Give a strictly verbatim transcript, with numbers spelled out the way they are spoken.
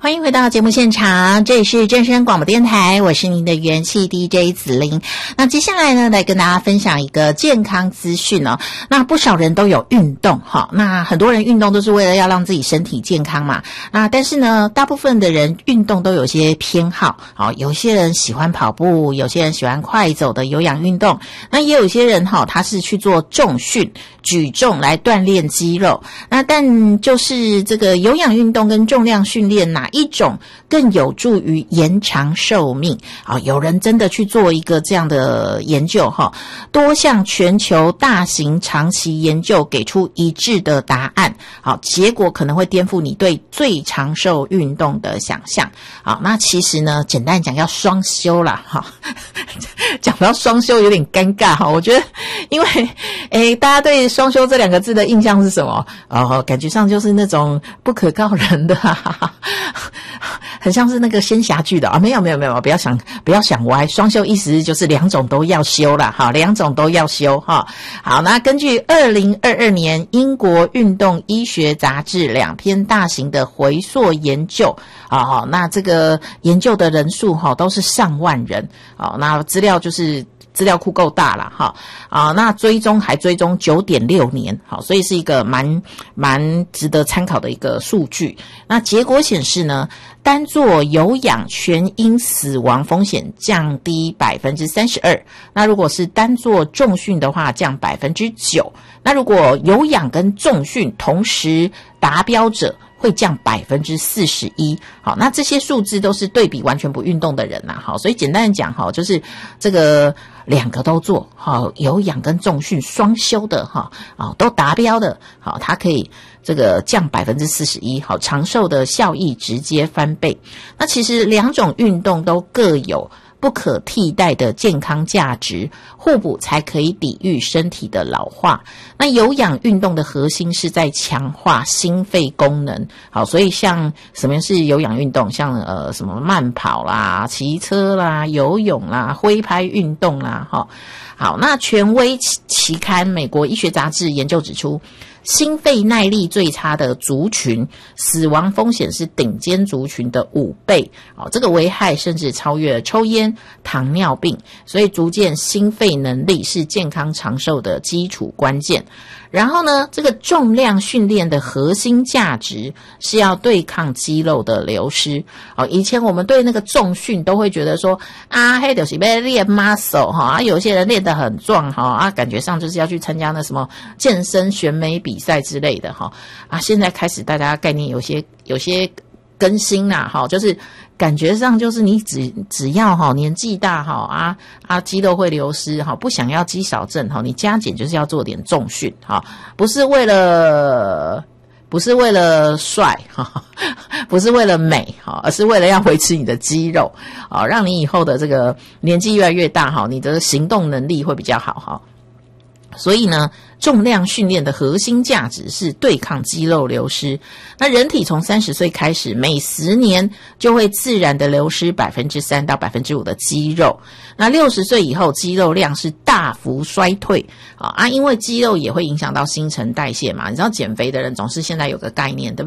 欢迎回到节目现场，这里是正声广播电台，我是您的元气 D J 子琳。那接下来呢，来跟大家分享一个健康资讯哦。那不少人都有运动哈，那很多人运动都是为了要让自己身体健康嘛。那但是呢，大部分的人运动都有些偏好，好，有些人喜欢跑步，有些人喜欢快走的有氧运动，那也有些人哈，他是去做重训、举重来锻炼肌肉。那但就是这个有氧运动跟重量训练哪一种更有助于延长寿命？好，有人真的去做一个这样的研究哈，多项全球大型长期研究给出一致的答案。好，结果可能会颠覆你对最长寿运动的想象。好，那其实呢，简单讲要双休啦哈。讲到双休有点尴尬哈，我觉得因为诶大家对双休这两个字的印象是什么？哦，感觉上就是那种不可告人的哈哈哈。很像是那个仙侠剧的啊，没有没有没有，不要想不要想歪，双休意思就是两种都要休啦，好，两种都要休哈。好，那根据二零二二年英国运动医学杂志两篇大型的回溯研究啊，好，那这个研究的人数哈都是上万人，好，那资料就是资料库够大了哈啊，那追踪还追踪 九点六年，好，所以是一个蛮蛮值得参考的一个数据。那结果显示呢，单做有氧全因死亡风险降低 百分之三十二， 那如果是单做重训的话降 百分之九， 那如果有氧跟重训同时达标者会降 百分之四十一。 好，那这些数字都是对比完全不运动的人呐、啊，好，所以简单的讲哈，就是这个两个都做，好，有氧跟重训双休的哈，啊都达标的，好，它可以这个降 百分之四十一， 好，长寿的效益直接翻倍。那其实两种运动都各有不可替代的健康价值，互补才可以抵御身体的老化。那有氧运动的核心是在强化心肺功能，好，所以像什么是有氧运动，像呃什么慢跑啦、骑车啦、游泳啦、挥拍运动啦，齁。好，那权威期刊美国医学杂志研究指出，心肺耐力最差的族群，死亡风险是顶尖族群的五倍，哦，这个危害甚至超越抽烟、糖尿病，所以逐渐心肺能力是健康长寿的基础关键。然后呢，这个重量训练的核心价值是要对抗肌肉的流失。哦，以前我们对那个重训都会觉得说啊，嘿就是要练 muscle 哈，啊有些人练得很壮哈，啊感觉上就是要去参加那什么健身选美比赛之类的哈。啊，现在开始大家概念有些有些更新啦哈，就是感觉上就是你只只要哈年纪大哈啊啊肌肉会流失哈，不想要肌少症哈，你加减就是要做点重训哈，不是为了不是为了帅哈，不是为了美哈，而是为了要维持你的肌肉啊，让你以后的这个年纪越来越大哈，你的行动能力会比较好哈。所以呢，重量训练的核心价值是对抗肌肉流失。那人体从三十岁开始，每十年就会自然的流失 百分之三 到 百分之五 的肌肉。那六十岁以后，肌肉量是大幅衰退啊，因为肌肉也会影响到新陈代谢嘛。你知道减肥的人总是现在有个概念，对不对？